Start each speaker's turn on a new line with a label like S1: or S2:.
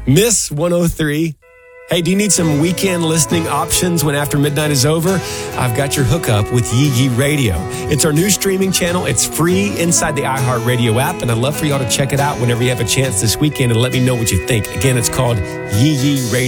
S1: Miss 103. Hey, do you need some weekend listening options when after midnight is over? I've got your hookup with Yee Yee Radio. It's our new streaming channel. It's free inside the iHeartRadio app, and I'd love for y'all to check it out whenever you have a chance this weekend and let me know what you think. Again, it's called Yee Yee Radio.